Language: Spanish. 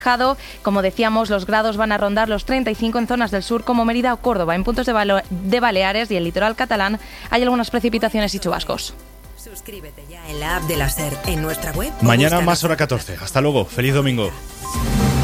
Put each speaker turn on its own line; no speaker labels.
Como decíamos, los grados van a rondar los 35 en zonas del sur como Mérida o Córdoba. En puntos de Baleares y el litoral catalán hay algunas precipitaciones y chubascos.
Suscríbete ya en la app de la SER, en nuestra web.
Mañana más hora 14. Hasta luego. Feliz domingo.